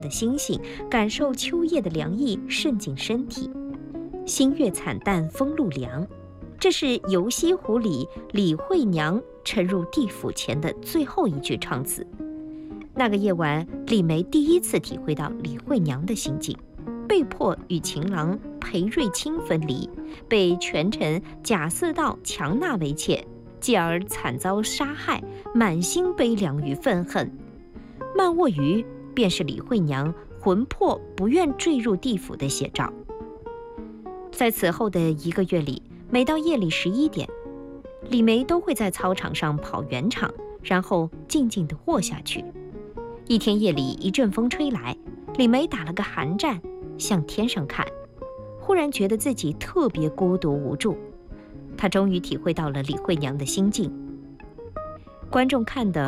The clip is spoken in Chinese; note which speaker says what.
Speaker 1: 的星星，感受秋夜的凉意渗进身体。星月惨淡风露凉，这是游西湖里李惠娘沉入地府前的最后一句唱词。那个夜晚，李梅第一次体会到李惠娘的心境，被迫与情郎裴瑞卿分离，被权臣贾似道强纳为妾，继而惨遭杀害，满心悲凉与愤恨。漫卧鱼便是李惠娘魂魄不愿坠入地府的写照。在此后的1个月里，每到夜里11点，李梅都会在操场上跑圆场，然后静静地卧下去。一天夜里，一阵风吹来，李梅打了个寒战，向天上看，忽然觉得自己特别孤独无助。她终于体会到了李惠娘的心境。观众看的